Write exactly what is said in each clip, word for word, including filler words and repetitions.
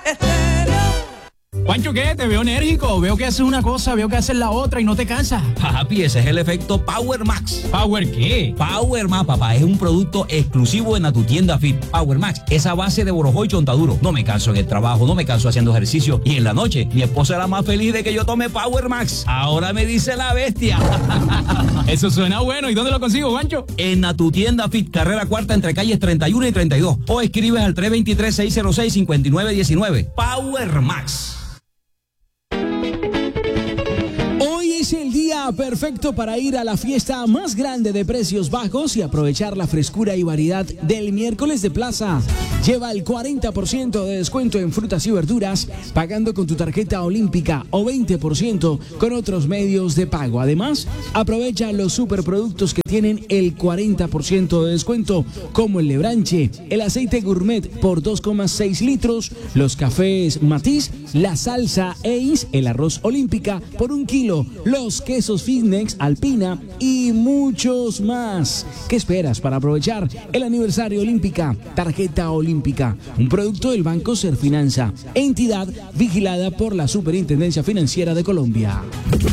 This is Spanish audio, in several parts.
Juancho, ¿qué? Te veo enérgico. Veo que haces una cosa, veo que haces la otra y no te cansas. Papi, ese es el efecto Power Max. ¿Power qué? Power Max, papá, es un producto exclusivo de Natutienda Fit. Power Max, esa base de borojó y chontaduro. No me canso en el trabajo, no me canso haciendo ejercicio. Y en la noche, mi esposa era más feliz de que yo tome Power Max. Ahora me dice la bestia. Eso suena bueno. ¿Y dónde lo consigo, Juancho? En Natutienda Fit, carrera cuarta entre calles treinta y uno y treinta y dos. O escribes al tres dos tres, seis cero seis, cinco nueve uno nueve. Power Max. Es el día perfecto para ir a la fiesta más grande de precios bajos y aprovechar la frescura y variedad del miércoles de plaza. Lleva el cuarenta por ciento de descuento en frutas y verduras pagando con tu tarjeta olímpica o veinte por ciento con otros medios de pago. Además, aprovecha los superproductos que tienen el cuarenta por ciento de descuento como el lebranche, el aceite gourmet por dos coma seis litros, los cafés Matiz, la salsa Ace, el arroz olímpica por un kilo, los quesos Fitnex, Alpina y muchos más. ¿Qué esperas para aprovechar el aniversario olímpica? Tarjeta olímpica, un producto del Banco Serfinanza, entidad vigilada por la Superintendencia Financiera de Colombia.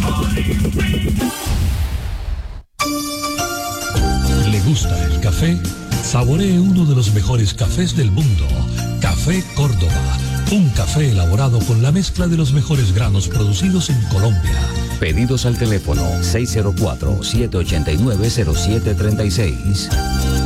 ¿Le gusta el café? Saboree uno de los mejores cafés del mundo, Café Córdoba. Un café elaborado con la mezcla de los mejores granos producidos en Colombia. Pedidos al teléfono seis cero cuatro, siete ocho nueve, cero siete tres seis.